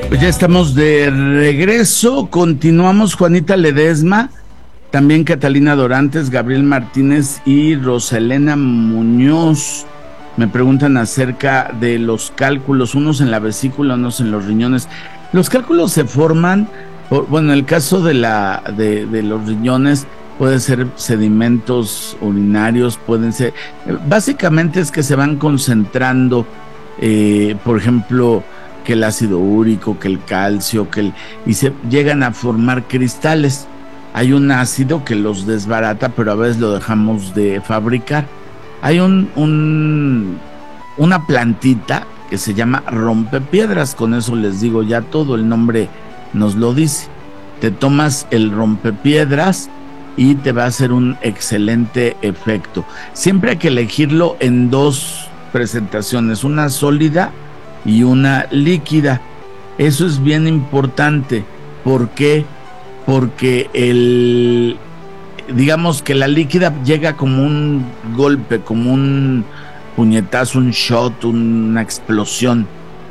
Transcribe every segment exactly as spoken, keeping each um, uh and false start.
Pues ya estamos de regreso, continuamos. Juanita Ledesma, también Catalina Dorantes, Gabriel Martínez y Rosalena Muñoz me preguntan acerca de los cálculos, unos en la vesícula, unos en los riñones. Los cálculos se forman, por, bueno, en el caso de, la, de, de los riñones pueden ser sedimentos urinarios, pueden ser, básicamente es que se van concentrando, eh, por ejemplo, que el ácido úrico, que el calcio, que el, y se llegan a formar cristales. Hay un ácido que los desbarata, pero a veces lo dejamos de fabricar. Hay un, un una plantita que se llama rompepiedras, con eso les digo ya todo, el nombre nos lo dice. Te tomas el rompepiedras y te va a hacer un excelente efecto. Siempre hay que elegirlo en dos presentaciones, una sólida y una líquida. Eso es bien importante. ¿Por qué? Porque el, digamos que la líquida llega como un golpe, como un puñetazo, un shot, una explosión,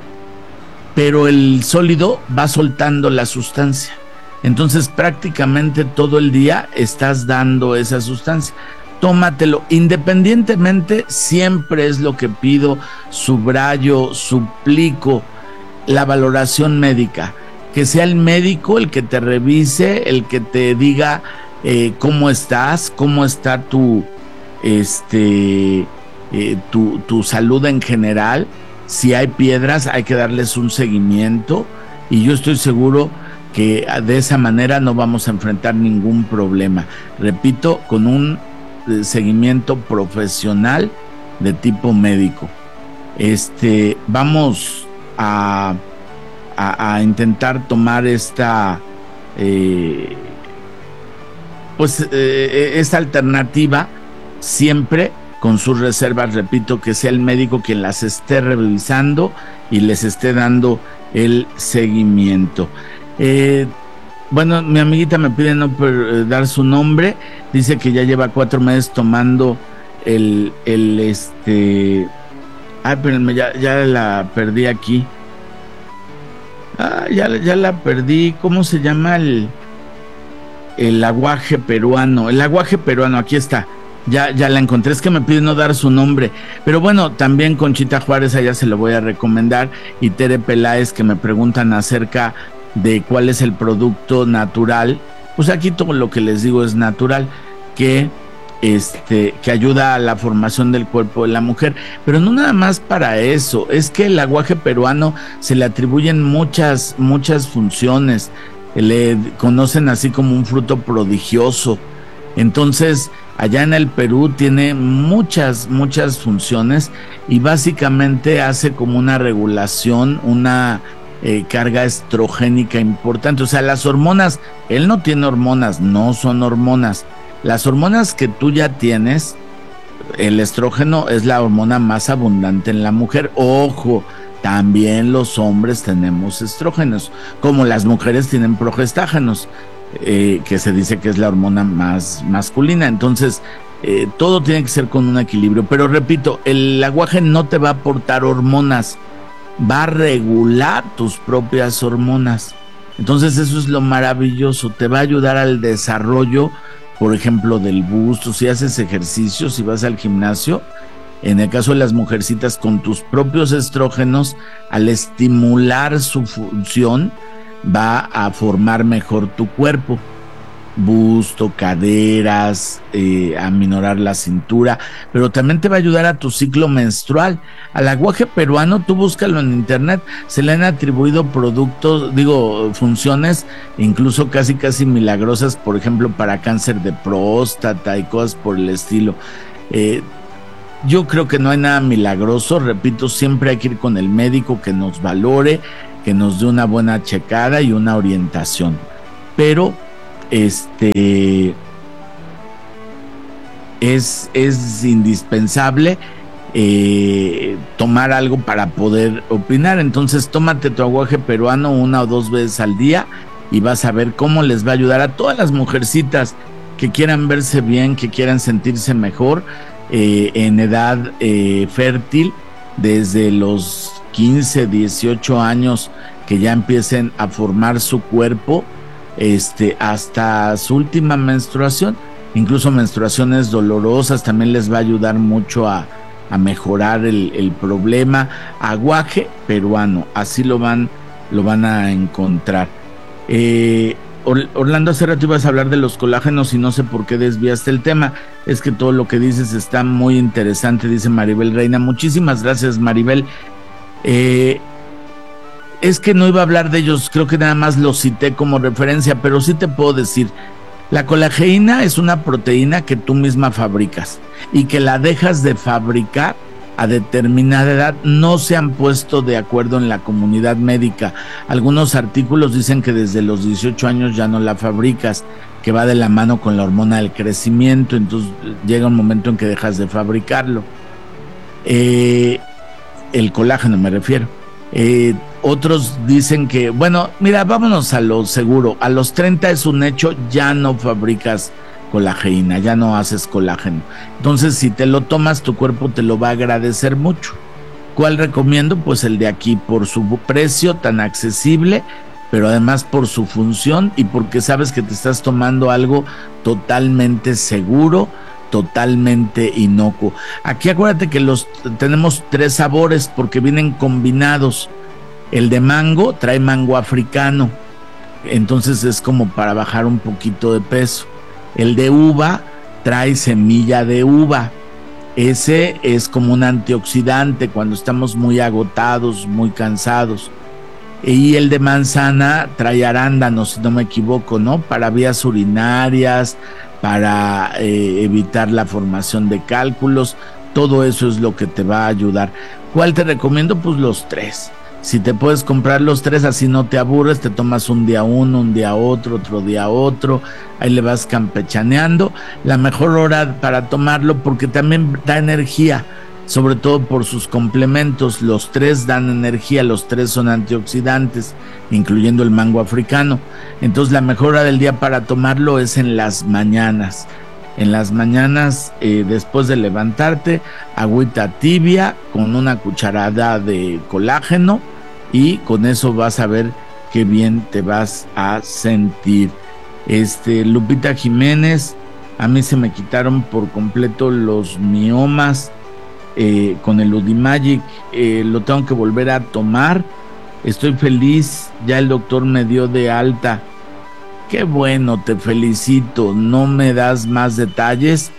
pero el sólido va soltando la sustancia. Entonces prácticamente todo el día estás dando esa sustancia. Tómatelo, independientemente, siempre es lo que pido, subrayo, suplico, la valoración médica, que sea el médico el que te revise, el que te diga eh, cómo estás, cómo está tu, este, eh, tu, tu salud en general. Si hay piedras, hay que darles un seguimiento, y yo estoy seguro que de esa manera no vamos a enfrentar ningún problema. Repito, con un seguimiento profesional de tipo médico. Este, vamos a, a, a intentar tomar esta eh, pues eh, esta alternativa, siempre con sus reservas. Repito, que sea el médico quien las esté revisando y les esté dando el seguimiento. eh, Bueno, mi amiguita me pide no per, dar su nombre. Dice que ya lleva cuatro meses tomando el, el este... Ay, espérenme, ya, ya la perdí aquí. Ah, ya, ya la perdí. ¿Cómo se llama el, el aguaje peruano? El aguaje peruano, aquí está. Ya, ya la encontré. Es que me pide no dar su nombre. Pero bueno, también Conchita Juárez, allá se lo voy a recomendar. Y Tere Peláez, que me preguntan acerca de cuál es el producto natural. Pues aquí todo lo que les digo es natural, que este que ayuda a la formación del cuerpo de la mujer, pero no nada más para eso. Es que el aguaje peruano se le atribuyen muchas muchas funciones, le conocen así como un fruto prodigioso. Entonces allá en el Perú tiene muchas muchas funciones, y básicamente hace como una regulación, una Eh, carga estrogénica importante. O sea, las hormonas, él no tiene hormonas, no son hormonas. Las hormonas que tú ya tienes, el estrógeno es la hormona más abundante en la mujer. Ojo, también los hombres tenemos estrógenos, como las mujeres tienen progestágenos, eh, que se dice que es la hormona más masculina. Entonces, eh, todo tiene que ser con un equilibrio. Pero repito, el aguaje no te va a aportar hormonas, va a regular tus propias hormonas. Entonces eso es lo maravilloso, te va a ayudar al desarrollo, por ejemplo, del busto. Si haces ejercicio, si vas al gimnasio, en el caso de las mujercitas, con tus propios estrógenos, al estimular su función, va a formar mejor tu cuerpo, busto, caderas, eh, a minorar la cintura, pero también te va a ayudar a tu ciclo menstrual. Al aguaje peruano, tú búscalo en internet, se le han atribuido productos, digo, funciones incluso casi casi milagrosas, por ejemplo, para cáncer de próstata y cosas por el estilo. Eh, yo creo que no hay nada milagroso. Repito, siempre hay que ir con el médico que nos valore, que nos dé una buena checada y una orientación. Pero este es, es indispensable eh, tomar algo para poder opinar. Entonces tómate tu aguaje peruano una o dos veces al día y vas a ver cómo les va a ayudar a todas las mujercitas que quieran verse bien, que quieran sentirse mejor eh, en edad eh, fértil, desde los quince, dieciocho años que ya empiecen a formar su cuerpo este, hasta su última menstruación. Incluso menstruaciones dolorosas también les va a ayudar mucho a, a mejorar el, el problema. Aguaje peruano, así lo van, lo van a encontrar. Eh, Orlando, hace rato ibas a hablar de los colágenos y no sé por qué desviaste el tema. Es que todo lo que dices está muy interesante, dice Maribel Reina. Muchísimas gracias, Maribel. Eh, es que no iba a hablar de ellos, creo que nada más los cité como referencia, pero sí te puedo decir, la colageína es una proteína que tú misma fabricas y que la dejas de fabricar a determinada edad. No se han puesto de acuerdo en la comunidad médica. Algunos artículos dicen que desde los dieciocho años ya no la fabricas, que va de la mano con la hormona del crecimiento, entonces llega un momento en que dejas de fabricarlo. Eh, el colágeno me refiero. Eh, otros dicen que, bueno, mira, vámonos a lo seguro. A los treinta es un hecho, ya no fabricas colageína, ya no haces colágeno. Entonces, si te lo tomas, tu cuerpo te lo va a agradecer mucho. ¿Cuál recomiendo? Pues el de aquí, por su precio tan accesible, pero además por su función y porque sabes que te estás tomando algo totalmente seguro, totalmente inocuo. Aquí acuérdate que los tenemos tres sabores porque vienen combinados. El de mango trae mango africano, entonces es como para bajar un poquito de peso. El de uva trae semilla de uva, ese es como un antioxidante cuando estamos muy agotados, muy cansados. Y el de manzana trae arándanos, si no me equivoco, ¿no? Para vías urinarias, para eh, evitar la formación de cálculos. Todo eso es lo que te va a ayudar. ¿Cuál te recomiendo? Pues los tres. Si te puedes comprar los tres, así no te aburres, te tomas un día uno, un día otro, otro día otro, ahí le vas campechaneando. La mejor hora para tomarlo, porque también da energía, sobre todo por sus complementos. Los tres dan energía, los tres son antioxidantes, incluyendo el mango africano. Entonces la mejor hora del día para tomarlo es en las mañanas. En las mañanas, eh, después de levantarte, agüita tibia con una cucharada de colágeno y con eso vas a ver qué bien te vas a sentir. Este, Lupita Jiménez, a mí se me quitaron por completo los miomas eh, con el Udimagic, eh, lo tengo que volver a tomar. Estoy feliz, ya el doctor me dio de alta. Qué bueno, te felicito. No me das más detalles.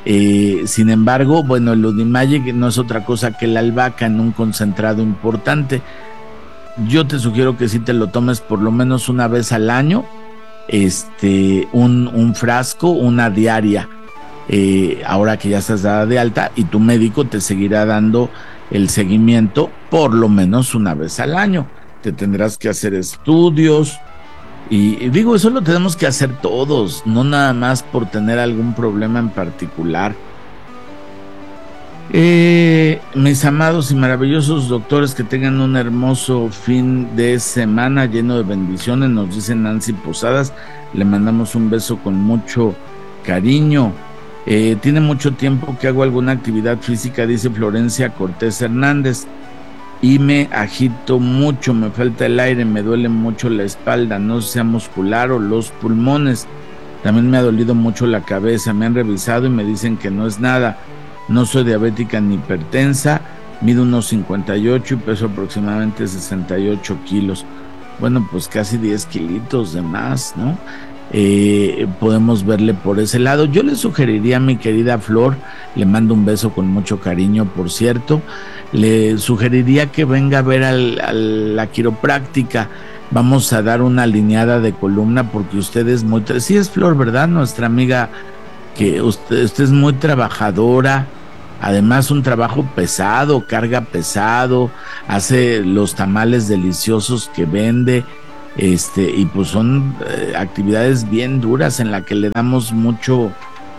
Eh, sin embargo, bueno, el Udimagic no es otra cosa que la albahaca en un concentrado importante. Yo te sugiero que sí te lo tomes por lo menos una vez al año, este, un, un frasco, una diaria, eh, ahora que ya estás dada de alta, y tu médico te seguirá dando el seguimiento por lo menos una vez al año. Te tendrás que hacer estudios. Y digo, eso lo tenemos que hacer todos, no nada más por tener algún problema en particular. Eh, mis amados y maravillosos doctores, que tengan un hermoso fin de semana lleno de bendiciones, nos dice Nancy Posadas. Le mandamos un beso con mucho cariño. Eh, tiene mucho tiempo que hago alguna actividad física, dice Florencia Cortés Hernández. Y me agito mucho, me falta el aire, me duele mucho la espalda, no sea muscular o los pulmones. También me ha dolido mucho la cabeza, me han revisado y me dicen que no es nada. No soy diabética ni hipertensa, mido unos cincuenta y ocho y peso aproximadamente sesenta y ocho kilos. Bueno, pues casi diez kilitos de más, ¿no? Eh, podemos verle por ese lado. Yo le sugeriría a mi querida Flor, le mando un beso con mucho cariño, por cierto, le sugeriría que venga a ver al, a la quiropráctica. Vamos a dar una alineada de columna porque usted es muy, sí es Flor, ¿verdad? Nuestra amiga, que usted, usted es muy trabajadora, además un trabajo pesado, carga pesado, hace los tamales deliciosos que vende. Este, y pues son eh, actividades bien duras en las que le damos mucho,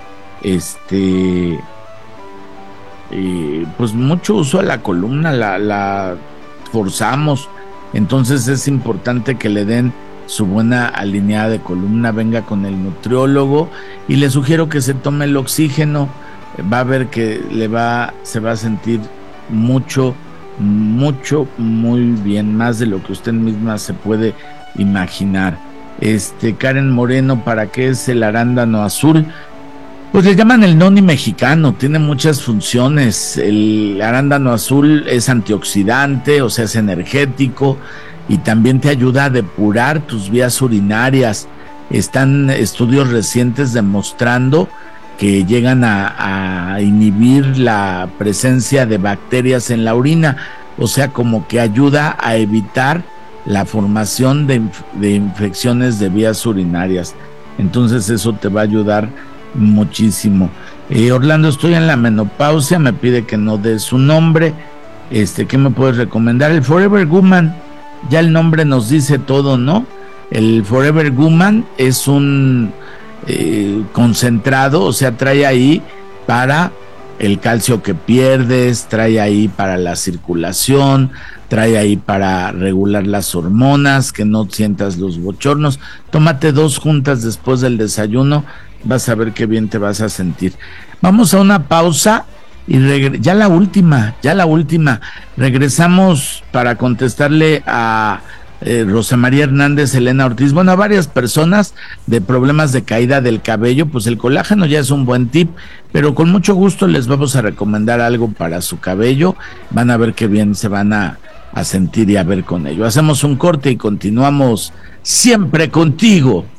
este, eh, pues mucho uso a la columna, la, la forzamos. Entonces es importante que le den su buena alineada de columna, venga con el nutriólogo y le sugiero que se tome el oxígeno. Va a ver que le va, se va a sentir mucho mucho, muy bien, más de lo que usted misma se puede imaginar. Este, Karen Moreno, ¿para qué es el arándano azul? Pues le llaman el noni mexicano, tiene muchas funciones. El arándano azul es antioxidante, o sea, es energético y también te ayuda a depurar tus vías urinarias. Están estudios recientes demostrando que llegan a, a inhibir la presencia de bacterias en la orina, o sea, como que ayuda a evitar la formación de, de infecciones de vías urinarias. Entonces eso te va a ayudar muchísimo. Eh, Orlando, estoy en la menopausia, me pide que no dé su nombre. Este, ¿qué me puedes recomendar? El Forever Woman, ya el nombre nos dice todo, ¿no? El Forever Woman es un eh, concentrado, o sea, trae ahí para el calcio que pierdes, trae ahí para la circulación, trae ahí para regular las hormonas, que no sientas los bochornos. Tómate dos juntas después del desayuno, vas a ver qué bien te vas a sentir. Vamos a una pausa y regre- ya la última, ya la última. Regresamos para contestarle a eh, Rosa María Hernández, Elena Ortiz, bueno, a varias personas de problemas de caída del cabello. Pues el colágeno ya es un buen tip, pero con mucho gusto les vamos a recomendar algo para su cabello. Van a ver qué bien se van a, a sentir y a ver con ello. Hacemos un corte y continuamos siempre contigo.